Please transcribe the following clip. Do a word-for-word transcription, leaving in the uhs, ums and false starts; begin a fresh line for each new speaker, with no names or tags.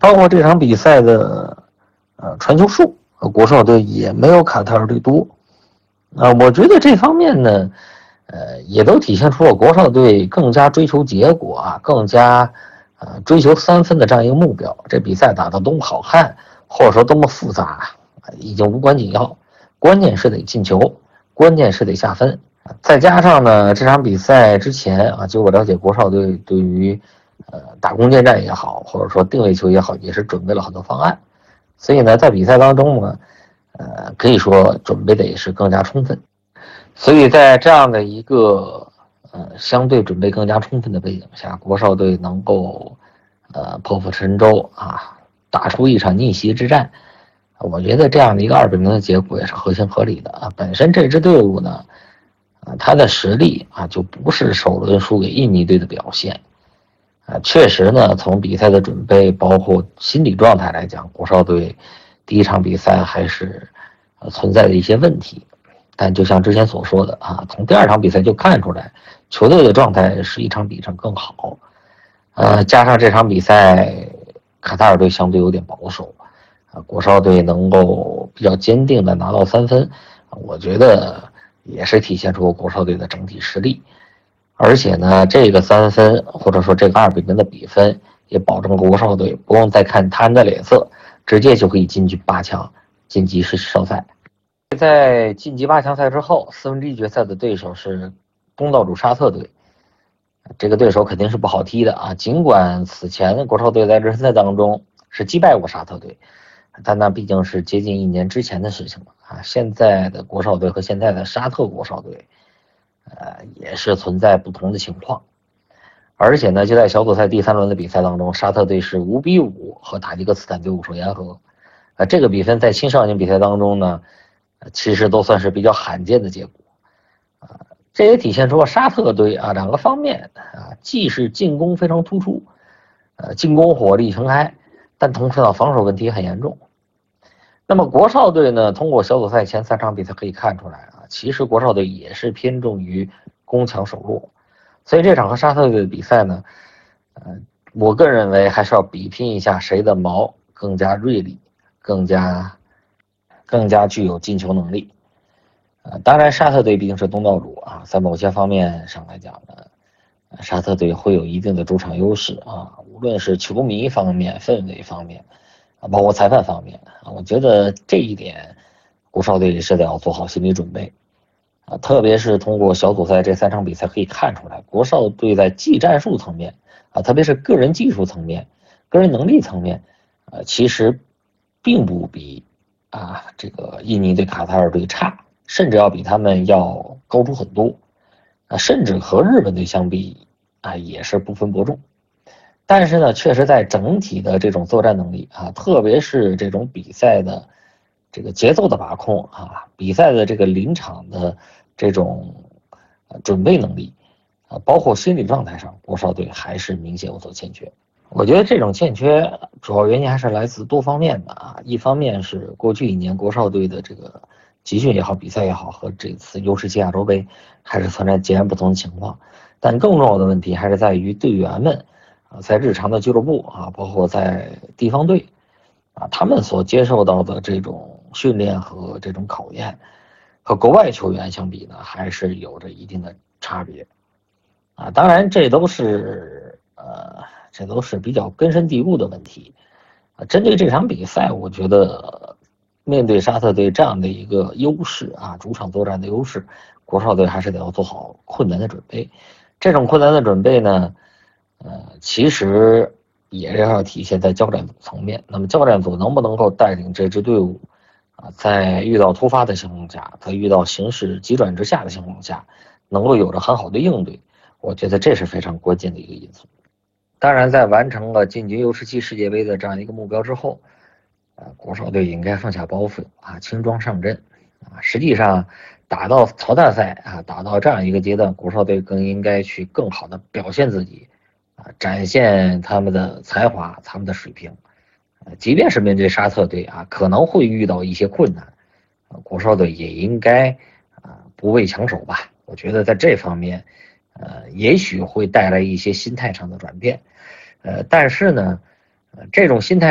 包括这场比赛的呃传球数，国少队也没有卡塔尔队多。啊、呃，我觉得这方面呢，呃，也都体现出了国少队更加追求结果啊，更加呃追求三分的这样一个目标。这比赛打得多么好看，或者说多么复杂，已经无关紧要，关键是得进球，关键是得下分。再加上呢，这场比赛之前啊，就我了解，国少队对于呃打攻坚战也好，或者说定位球也好，也是准备了很多方案。所以呢，在比赛当中呢，呃，可以说准备的也是更加充分。所以在这样的一个呃相对准备更加充分的背景下，国少队能够呃破釜沉舟啊，打出一场逆袭之战。我觉得这样的一个二比零的结果也是合情合理的啊。本身这支队伍呢，啊，他的实力啊就不是首轮输给印尼队的表现。啊，确实呢，从比赛的准备，包括心理状态来讲，国少队第一场比赛还是呃存在的一些问题。但就像之前所说的啊，从第二场比赛就看出来，球队的状态是一场比一场更好。呃，加上这场比赛卡塔尔队相对有点保守，啊，国少队能够比较坚定的拿到三分，我觉得也是体现出国少队的整体实力。而且呢，这个三分或者说这个二比零的比分，也保证国少队不用再看他人的脸色，直接就可以晋级八强，晋级是胜赛。在晋级八强赛之后，四分之一决赛的对手是东道主沙特队，这个对手肯定是不好踢的啊。尽管此前国少队在热身赛当中是击败过沙特队，但那毕竟是接近一年之前的事情了啊。现在的国少队和现在的沙特国少队。呃，也是存在不同的情况，而且呢，就在小组赛第三轮的比赛当中，沙特队是五比五和塔吉克斯坦队握手言和，呃，这个比分在青少年比赛当中呢，呃、其实都算是比较罕见的结果，啊、呃，这也体现出了沙特队啊两个方面啊，既是进攻非常突出，呃，进攻火力全开，但同时呢，防守问题很严重。那么国少队呢，通过小组赛前三场比赛可以看出来啊，其实国少队也是偏重于攻强守弱，所以这场和沙特队的比赛呢，呃，我个人认为还是要比拼一下谁的矛更加锐利，更加更加具有进球能力。呃，当然沙特队毕竟是东道主啊，在某些方面上来讲呢，沙特队会有一定的主场优势啊，无论是球迷方面、氛围方面。包括裁判方面啊，我觉得这一点国少队是得要做好心理准备啊，特别是通过小组赛这三场比赛可以看出来，国少队在技战术层面啊，特别是个人技术层面、个人能力层面，呃，其实并不比啊这个印尼队、卡塔尔队差，甚至要比他们要高出很多啊，甚至和日本队相比啊，也是不分伯仲。但是呢，确实在整体的这种作战能力啊，特别是这种比赛的这个节奏的把控啊，比赛的这个临场的这种准备能力啊，包括心理状态上，国少队还是明显有所欠缺。我觉得这种欠缺主要原因还是来自多方面的啊，一方面是过去一年国少队的这个集训也好，比赛也好，和这次 U 十七亚洲杯还是存在截然不同的情况。但更重要的问题还是在于队员们。在日常的俱乐部啊，包括在地方队啊，他们所接受到的这种训练和这种考验，和国外球员相比呢，还是有着一定的差别啊。当然，这都是呃，这都是比较根深蒂固的问题啊。针对这场比赛，我觉得面对沙特队这样的一个优势啊，主场作战的优势，国少队还是得要做好困难的准备。这种困难的准备呢？呃，其实也是要体现在教练组层面。那么教练组能不能够带领这支队伍啊，在遇到突发的情况下，在遇到形势急转直下的情况下，能够有着很好的应对，我觉得这是非常关键的一个因素。当然，在完成了晋级 U 十七 世界杯的这样一个目标之后，呃，国少队应该放下包袱啊，轻装上阵啊。实际上，打到淘汰赛啊，打到这样一个阶段，国少队更应该去更好的表现自己。啊，展现他们的才华，他们的水平，呃，即便是面对沙特队啊，可能会遇到一些困难，啊，国少队也应该啊不畏强手吧。我觉得在这方面，呃，也许会带来一些心态上的转变，呃，但是呢，呃，这种心态。